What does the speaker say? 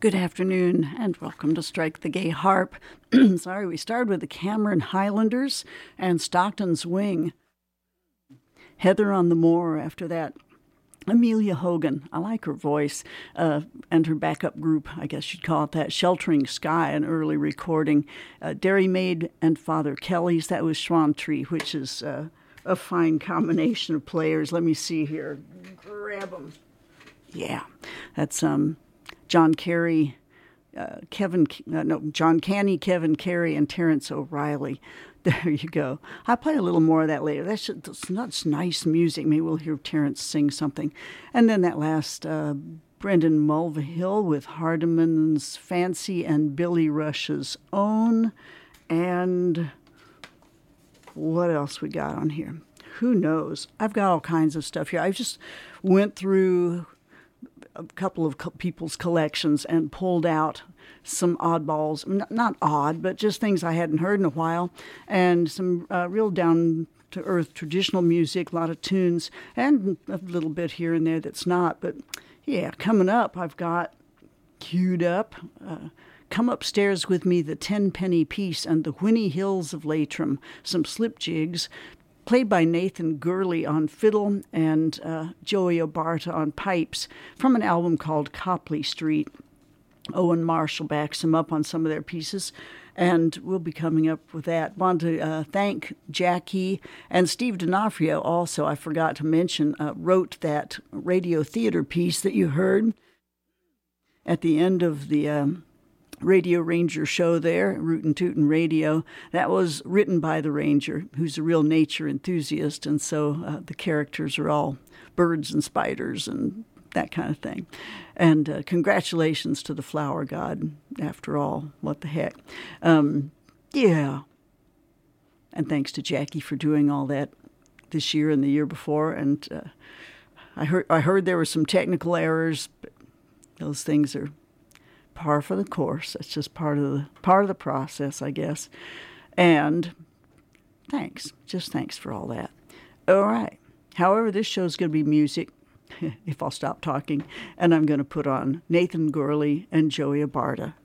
Good afternoon, and welcome to Strike the Gay Harp. Sorry, we started with the Cameron Highlanders and Stockton's Wing. Heather on the Moor after that. Amelia Hogan, I like her voice, and her backup group, I guess you'd call it that, Sheltering Sky, an early recording. Dairy Maid and Father Kelly's, that was Swan Tree, which is a fine combination of players. Let me see here. Grab them. Yeah, that's John Carey, John Canny, Kevin Carey, and Terrence O'Reilly. There you go. I'll play a little more of that later. That's nice music. Maybe we'll hear Terrence sing something. And then that last Brendan Mulvihill with Hardiman's Fancy and Billy Rush's Own. And what else we got on here? Who knows? I've got all kinds of stuff here. I just went through a couple of people's collections and pulled out some oddballs, not odd, but just things I hadn't heard in a while, and some real down-to-earth traditional music, a lot of tunes, and a little bit here and there that's not. But yeah, coming up, I've got queued up, Come Upstairs With Me, the Tenpenny Piece, and the Whinny Hills of Leitrim, some slip jigs, played by Nathan Gurley on fiddle and Joey Obarta on pipes, from an album called Copley Street. Owen Marshall backs him up on some of their pieces, and we'll be coming up with that. Want to thank Jackie and Steve D'Onofrio also, I forgot to mention, wrote that radio theater piece that you heard at the end of the Radio Ranger show there, Rootin' Tootin' Radio. That was written by the Ranger, who's a real nature enthusiast, and so the characters are all birds and spiders and that kind of thing. And congratulations to the flower god, after all. What the heck. Yeah. And thanks to Jackie for doing all that this year and the year before. And I heard there were some technical errors, but those things are par for the course. It's just part of the process, I guess. And thanks. Just thanks for all that. All right. However, this show's going to be music, if I'll stop talking, and I'm going to put on Nathan Gurley and Joey Abarta.